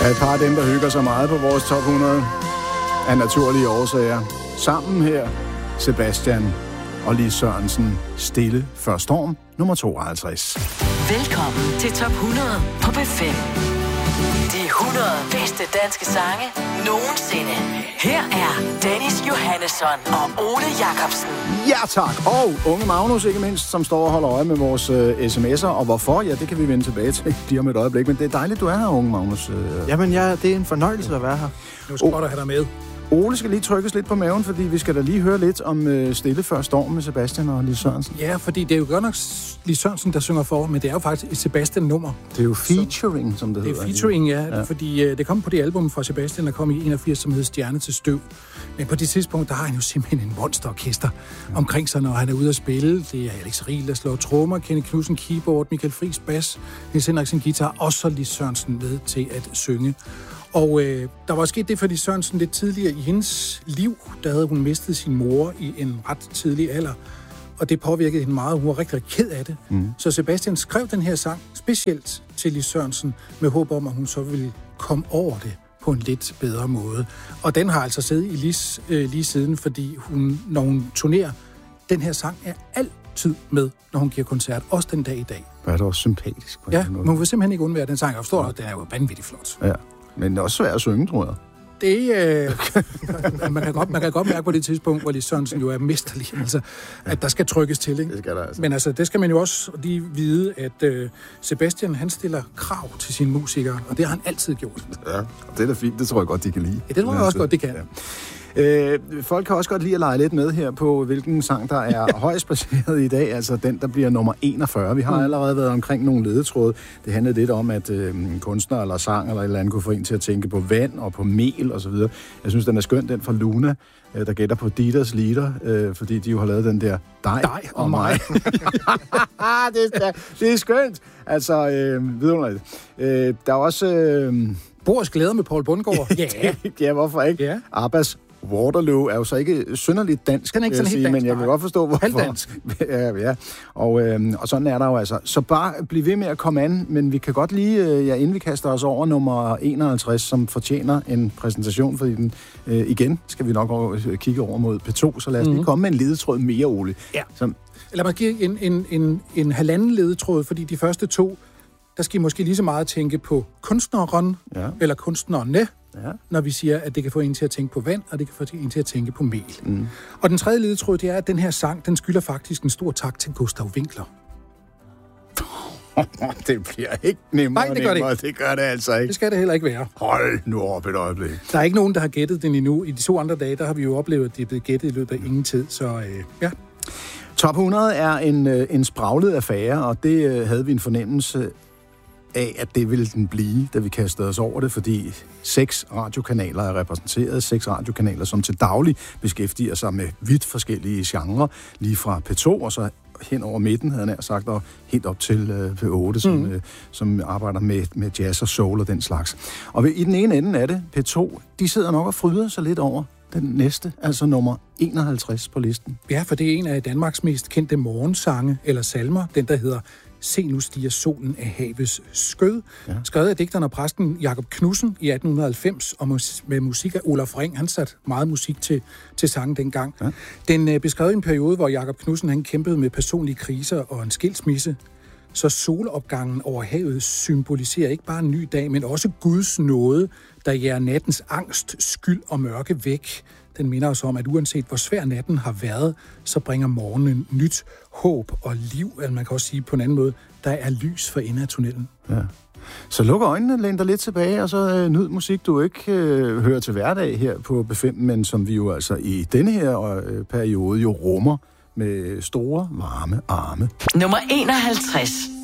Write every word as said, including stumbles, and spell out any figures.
er et par af dem, der hygger sig meget på vores top hundrede af naturlige årsager. Sammen her, Sebastian og Lis Sørensen, Stille før storm, nummer tooghalvtreds. Velkommen til top hundrede på B fem. De hundrede bedste danske sange nogensinde. Her er Dennis Johannesson og Ole Jacobsen. Ja tak, og unge Magnus ikke mindst, som står og holder øje med vores øh, sms'er. Og hvorfor? Ja, det kan vi vende tilbage til lige om et øjeblik. Men det er dejligt, du er her, unge Magnus. Jamen, ja, det er en fornøjelse at være her. Det er jo godt at have dig med. Ole skal lige trykkes lidt på maven, fordi vi skal da lige høre lidt om øh, Stille før storm med Sebastian og Lis Sørensen. Ja, fordi det er jo godt nok Lis Sørensen, der synger for, men det er jo faktisk et Sebastian-nummer. Det er jo featuring, som det, det hedder. Det er featuring, ja, ja. fordi øh, det kom på det album fra Sebastian, der kom i enogfirs, som hed Stjerne til støv. Men på det tidspunkt, der har han jo simpelthen en monsterorkester ja. omkring sig, når han er ude at spille. Det er Alex Riel, der slår trommer, Kenny Knudsen keyboard, Michael Friis bass, Niels Henriksen guitar, og så Lis Sørensen med til at synge. Og øh, der var sket det for Lis Sørensen lidt tidligere i hendes liv. Der havde hun mistet sin mor i en ret tidlig alder, og det påvirkede hende meget. Hun var rigtig, rigtig ked af det. Mm. Så Sebastian skrev den her sang specielt til Lis Sørensen med håb om, at hun så ville komme over det på en lidt bedre måde. Og den har altså siddet i Lis øh, lige siden, fordi hun, når hun turnerer, den her sang er altid med, når hun giver koncert, også den dag i dag. Det er da også sympatisk. På ja, men hun vil simpelthen ikke undvære den sang. Jeg forstår, at den er jo vanvittigt flot. Ja. Men det er også svært at synge, tror jeg. Det, øh, man, kan godt, man kan godt mærke på det tidspunkt, hvor Lis Sørensen jo er mesterlig, altså, at der skal trykkes til, ikke? Det skal der altså. Men altså, det skal man jo også lige vide, at øh, Sebastian, han stiller krav til sine musikere, og det har han altid gjort. Ja, og det er da fint. Det tror jeg godt, de kan lide. Ja, det tror jeg også godt, de kan. Ja. Øh, folk kan også godt lide at lege lidt med her på, hvilken sang, der er højst placeret i dag. Altså den, der bliver nummer enogfyrre. Vi har mm. allerede været omkring nogle ledetråde. Det handlede lidt om, at øh, kunstner eller sang eller et eller andet kunne få en til at tænke på vand og på mel og så videre. Jeg synes, den er skøn, den fra Luna, øh, der gætter på Dieters Liter, øh, fordi de jo har lavet den der dig, dig og mig. det, er, det er skønt. Altså, øh, vidunderligt. Øh, der er også... Øh, Boris Glæder med Poul Bundgaard. Ja. ja, hvorfor ikke? Ja. Abbas Waterloo er jo så ikke synderligt dansk, den er ikke sådan helt dansk, men jeg kan godt forstå, hvorfor. Halvdansk. ja, ja. Og, øhm, og sådan er der jo altså. Så bare bliv ved med at komme an, men vi kan godt lige, øh, ja, inden vi kaster os over nummer enoghalvtreds, som fortjener en præsentation, fordi den øh, igen skal vi nok over, øh, kigge over mod P to, så lad os mm-hmm. lige komme med en ledetråd mere, Ole. Ja. Som, Lad mig give en, en, en, en halvanden ledetråd, fordi de første to, der skal I måske lige så meget tænke på kunstneren, ja. eller kunstnerne, ja. når vi siger, at det kan få en til at tænke på vand, og det kan få en til at tænke på mel. Mm. Og den tredje ledetråd, det er, at den her sang, den skylder faktisk en stor tak til Gustav Winkler. det bliver ikke nemmere. Nej, det gør det ikke. Det gør det altså ikke. Det skal det heller ikke være. Hold nu op et øjeblik. Der er ikke nogen, der har gættet den endnu. I de to andre dage, der har vi jo oplevet, at det er blevet gættet i løbet af ingen tid, så øh, ja. Top hundrede er en, en spraglet affære, og det øh, havde vi en fornemmelse af, at det ville den blive, da vi kastede os over det, fordi seks radiokanaler er repræsenteret, seks radiokanaler, som til daglig beskæftiger sig med vidt forskellige genrer, lige fra P to og så hen over midten, havde jeg sagt, og helt op til øh, P otte, som, mm. øh, som arbejder med, med jazz og soul og den slags. Og ved, i den ene ende af det, P to, de sidder nok og fryder sig lidt over den næste, altså nummer enoghalvtreds på listen. Ja, for det er en af Danmarks mest kendte morgensange, eller salmer, den der hedder Se nu stiger solen af havets skød, ja. skrevet af digteren og præsten Jakob Knudsen i atten halvfems, og med musik af Olaf Ring. Han satte meget musik til, til sangen dengang. Ja. Den øh, beskrev en periode, hvor Jakob Knudsen han kæmpede med personlige kriser og en skilsmisse. Så solopgangen over havet symboliserer ikke bare en ny dag, men også Guds nåde, der jager nattens angst, skyld og mørke væk. Den minder os om, at uanset hvor svær natten har været, så bringer morgenen nyt håb og liv. Altså man kan også sige på en anden måde, der er lys for enden af tunnelen. Ja. Så luk øjnene, læn dig lidt tilbage, og så øh, nyd musik, du ikke øh, hører til hverdag her på B fem, men som vi jo altså i denne her øh, periode jo rummer med store, varme arme. Nummer enoghalvtreds.